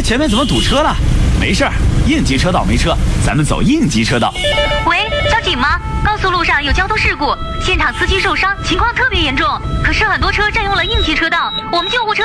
哎，前面怎么堵车了？没事儿，应急车道没车，咱们走应急车道。 喂，交警吗？高速路上有交通事故，现场司机受伤，情况特别严重。可是很多车占用了应急车道，我们救护车。